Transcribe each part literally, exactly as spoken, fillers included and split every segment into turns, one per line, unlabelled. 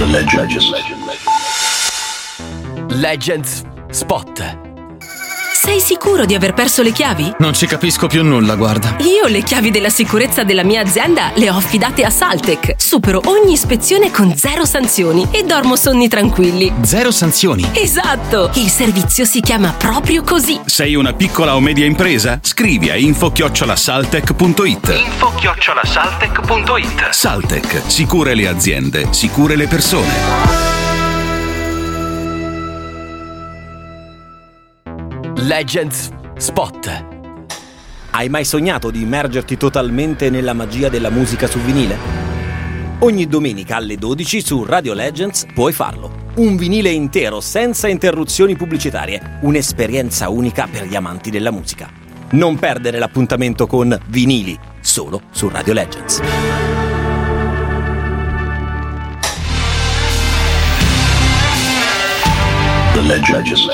The Legends.
Legends Spot.
Sei sicuro di aver perso le chiavi?
Non ci capisco più nulla, guarda.
Io le chiavi della sicurezza della mia azienda le ho affidate a Saltec. Supero ogni ispezione con zero sanzioni e dormo sonni tranquilli.
Zero sanzioni?
Esatto! Il servizio si chiama proprio così.
Sei una piccola o media impresa? Scrivi a info chiocciola saltec punto it.
info chiocciola saltec punto it.
Saltec, sicure le aziende, sicure le persone.
Legends Spot.
Hai mai sognato di immergerti totalmente nella magia della musica su vinile? Ogni domenica alle dodici su Radio Legends puoi farlo. Un vinile intero senza interruzioni pubblicitarie. Un'esperienza unica per gli amanti della musica. Non perdere l'appuntamento con Vinili, solo su Radio Legends.
The Legends.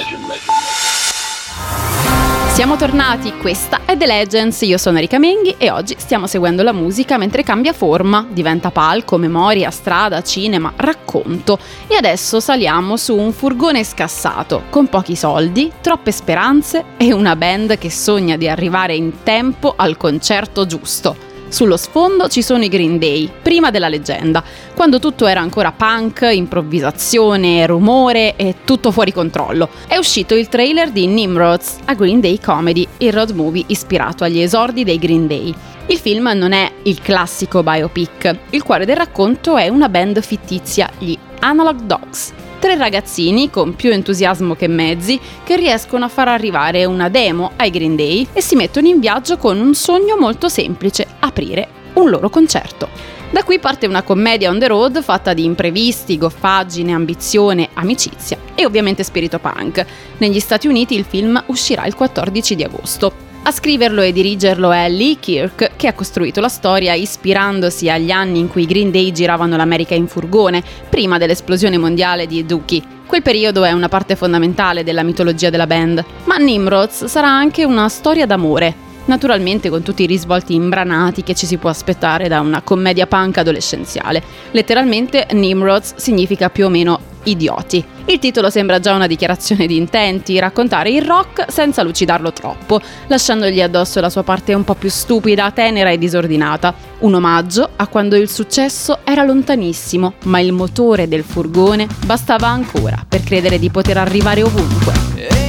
Siamo tornati, questa è The Legends, io sono Erika Menghi e oggi stiamo seguendo la musica mentre cambia forma, diventa palco, memoria, strada, cinema, racconto e adesso saliamo su un furgone scassato, con pochi soldi, troppe speranze e una band che sogna di arrivare in tempo al concerto giusto. Sullo sfondo ci sono i Green Day, prima della leggenda, quando tutto era ancora punk, improvvisazione, rumore e tutto fuori controllo. È uscito il trailer di Nimrods, a Green Day Comedy, il road movie ispirato agli esordi dei Green Day. Il film non è il classico biopic, il cuore del racconto è una band fittizia, gli Analog Dogs. Tre ragazzini con più entusiasmo che mezzi che riescono a far arrivare una demo ai Green Day e si mettono in viaggio con un sogno molto semplice: aprire un loro concerto. Da qui parte una commedia on the road fatta di imprevisti, goffaggine, ambizione, amicizia e ovviamente spirito punk. Negli Stati Uniti il film uscirà il quattordici di agosto. A scriverlo e dirigerlo è Lee Kirk, che ha costruito la storia ispirandosi agli anni in cui i Green Day giravano l'America in furgone, prima dell'esplosione mondiale di Dookie. Quel periodo è una parte fondamentale della mitologia della band, ma Nimrods sarà anche una storia d'amore, naturalmente con tutti i risvolti imbranati che ci si può aspettare da una commedia punk adolescenziale. Letteralmente Nimrods significa più o meno idioti. Il titolo sembra già una dichiarazione di intenti, raccontare il rock senza lucidarlo troppo, lasciandogli addosso la sua parte un po' più stupida, tenera e disordinata. Un omaggio a quando il successo era lontanissimo, ma il motore del furgone bastava ancora per credere di poter arrivare ovunque.